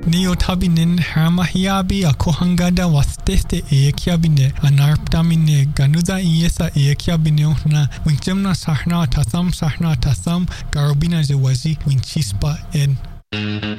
Neotabinen Harmahiabi a Kohangada was teste Ekiabine, Anarptamine, Ganuda Iesa Ekiabine, Winchemna Sahna Tasam Sahna Tasam, Garobina Zewazi, Winchispa Ed.